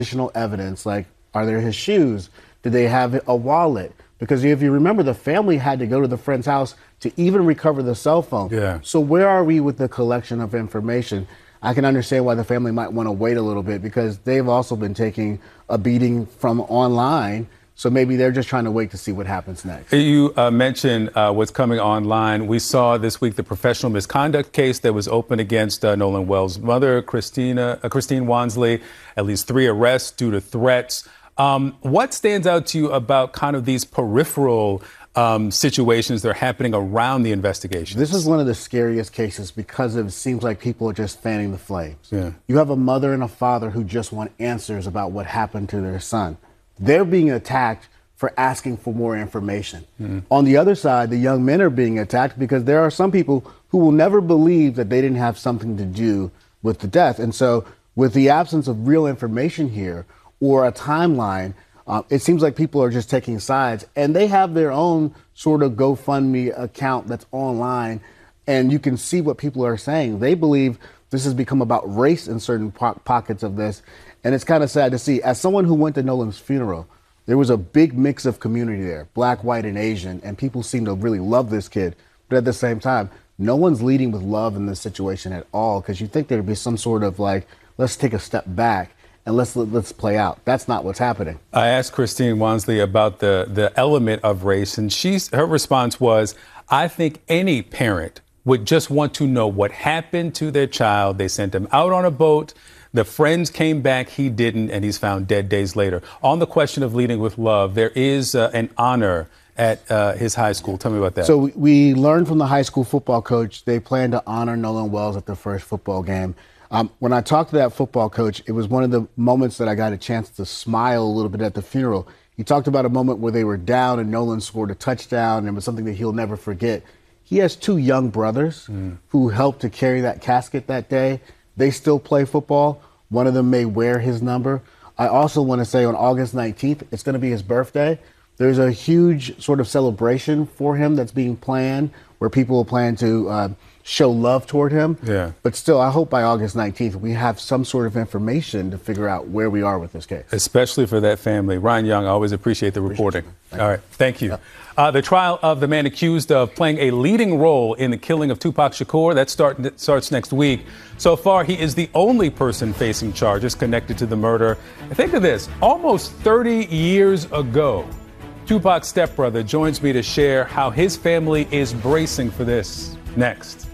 additional evidence, like are there his shoes? Did they have a wallet? Because if you remember, the family had to go to the friend's house to even recover the cell phone. Yeah. So where are we with the collection of information? I can understand why the family might want to wait a little bit because they've also been taking a beating from online. So maybe they're just trying to wait to see what happens next. You mentioned what's coming online. We saw this week the professional misconduct case that was opened against Nolan Wells' mother, Christine Wansley. At least 3 arrests due to threats. What stands out to you about kind of these peripheral situations that are happening around the investigation? This is one of the scariest cases because it seems like people are just fanning the flames. Yeah. You have a mother and a father who just want answers about what happened to their son. They're being attacked for asking for more information. On the other side, the young men are being attacked because there are some people who will never believe that they didn't have something to do with the death. And so with the absence of real information here or a timeline, it seems like people are just taking sides, and they have their own sort of GoFundMe account that's online, and you can see what people are saying. They believe this has become about race in certain pockets of this, and it's kind of sad to see. As someone who went to Nolan's funeral, there was a big mix of community there, black, white, and Asian, and people seem to really love this kid. But at the same time, no one's leading with love in this situation at all, because you think there'd be some sort of like, let's take a step back and let's play out. That's not what's happening. I asked Christine Wansley about the element of race, and her response was, I think any parent would just want to know what happened to their child. They sent him out on a boat. The friends came back. He didn't, and he's found dead days later. On the question of leading with love, there is an honor at his high school. Tell me about that. So we learned from the high school football coach, they plan to honor Nolan Wells at the first football game. When I talked to that football coach, it was one of the moments that I got a chance to smile a little bit at the funeral. He talked about a moment where they were down and Nolan scored a touchdown, and it was something that he'll never forget. He has 2 young brothers who helped to carry that casket that day. They still play football. One of them may wear his number. I also want to say on August 19th, it's going to be his birthday. There's a huge sort of celebration for him that's being planned where people will plan to show love toward him. Yeah. But still, I hope by August 19th we have some sort of information to figure out where we are with this case. Especially for that family. Ryan Young, I always appreciate the reporting. All right. Thank you. The trial of the man accused of playing a leading role in the killing of Tupac Shakur, that starts next week. So far, he is the only person facing charges connected to the murder. And think of this, almost 30 years ago, Tupac's stepbrother joins me to share how his family is bracing for this. Next.